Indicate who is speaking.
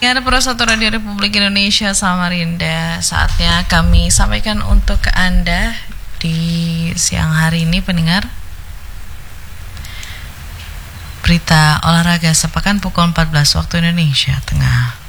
Speaker 1: Pendengar Pro 1 Radio Republik Indonesia Samarinda, saatnya kami sampaikan untuk ke Anda di siang hari ini, pendengar, berita olahraga sepekan pukul 14 waktu Indonesia Tengah.